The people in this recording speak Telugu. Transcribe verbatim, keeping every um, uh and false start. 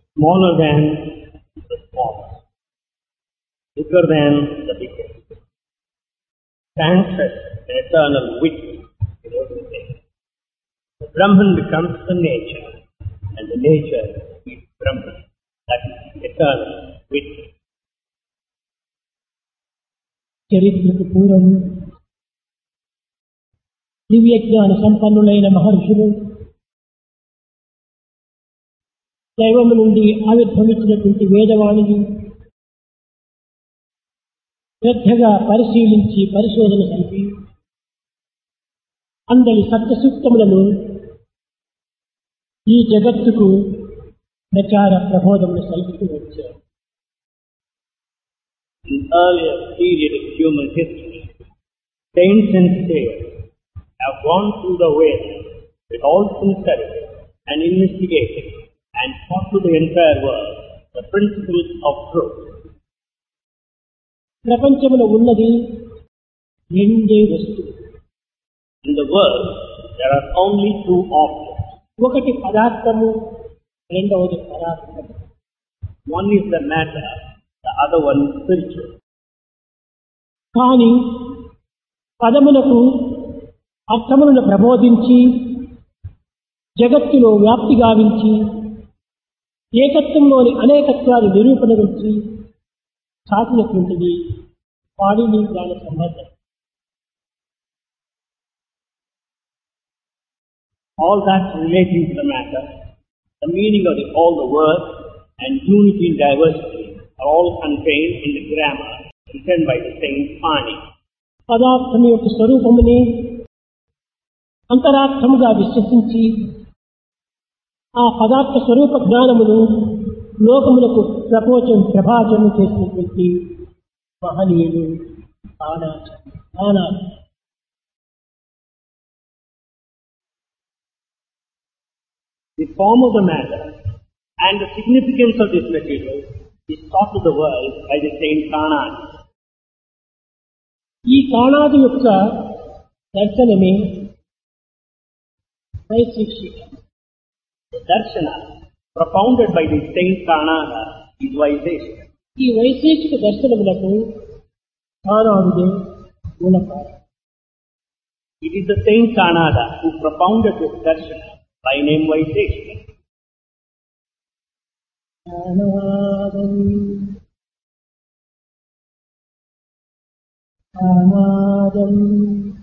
smaller than the smallest, bigger than the biggest, stands as an eternal witness in everything. The Brahman becomes the nature, and the nature is Brahman. That is the eternal witness. చరిత్రకు పూర్వం దివ్య జ్ఞాన సంపన్నులైన మహర్షులు దైవము నుండి ఆవిర్భవించినటువంటి వేదవాణిని శ్రద్ధగా పరిశీలించి పరిశోధన జరిపి అందరి సత్య సూక్తములను ఈ జగత్తుకు ప్రచార ప్రబోధములు సల్పుతూ వచ్చారు. In earlier period of human history, saints and sages have gone through the way with all sincerity and investigated and taught to the entire world the principles of truth. ప్రపంచములో ఉన్నది రెండే వస్తువులు. In the world, there are only two objects. ఒకటి పదార్థము, రెండవది పరార్థము. One is the matter, the other one is spiritual. కానీ పదములకు అర్థములను ప్రబోధించి జగత్తులో వ్యాప్తి గావించి ఏకత్వంలోని అనేకత్వాన్ని నిరూపణ గురించి సాధినటువంటిది పాణిని జ్ఞాన సంబంధం. All that relating to the matter, the meaning of the, all the words and unity in diversity are all contained in the grammar written by the saint Pani. పదార్థం యొక్క స్వరూపముని అంతరార్థముగా విశ్వసించి ఆ పదార్థ స్వరూప జ్ఞానమును లోకములకు ప్రపోచం ప్రభాచము చేసినటువంటి మహనీయులు ఆనాడు. The form of the matter and the significance of this material is taught to the world by the saint Kanadi. ఈ కాణాది యొక్క దర్శనమే వైశిష్టిక. The darshana propounded by the saint Kanada is Vaisheshika. ఈ Vaisheshika దర్శనములకు కాణాదుడే మూలకారణం. It is the saint Kanada who propounded this darshana by name Vaisheshika. కాణాదం కాణాదం